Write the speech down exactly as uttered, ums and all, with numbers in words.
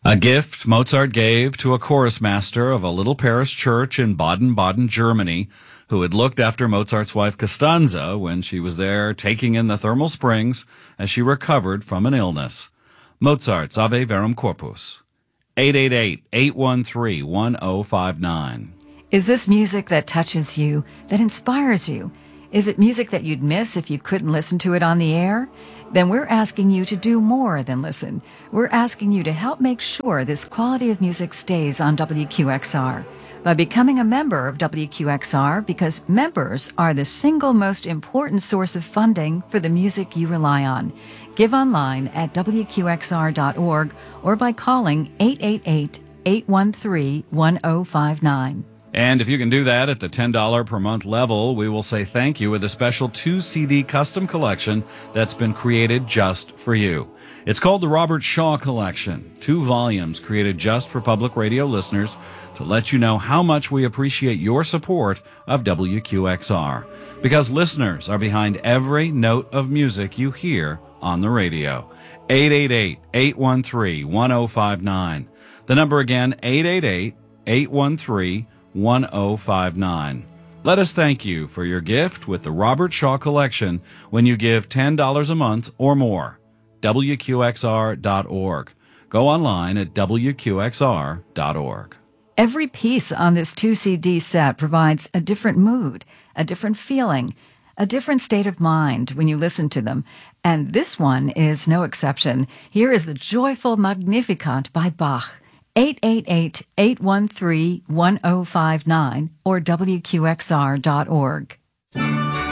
A gift Mozart gave to a chorus master of a little parish church in Baden-Baden, Germany, who had looked after Mozart's wife Costanza when she was there taking in the thermal springs as she recovered from an illness. Mozart's Ave Verum Corpus. eight eight eight, eight one three, one zero five nine. Is this music that touches you, that inspires you? Is it music that you'd miss if you couldn't listen to it on the air? Then we're asking you to do more than listen. We're asking you to help make sure this quality of music stays on W Q X R by becoming a member of W Q X R, because members are the single most important source of funding for the music you rely on. Give online at W Q X R dot org or by calling eight eight eight, eight one three, one zero five nine. And if you can do that at the ten dollars per month level, we will say thank you with a special two C D custom collection that's been created just for you. It's called the Robert Shaw Collection, two volumes created just for public radio listeners to let you know how much we appreciate your support of W Q X R. Because listeners are behind every note of music you hear on the radio. eight eight eight, eight one three, one zero five nine. The number again, eight eight eight, eight one three, one zero five nine. Let us thank you for your gift with the Robert Shaw Collection when you give ten dollars a month or more. W Q X R dot org. Go online at W Q X R dot org. Every piece on this two C D set provides a different mood, a different feeling, a different state of mind when you listen to them. And this one is no exception. Here is the joyful Magnificat by Bach. eight eight eight, eight one three, one zero five nine or W Q X R dot org.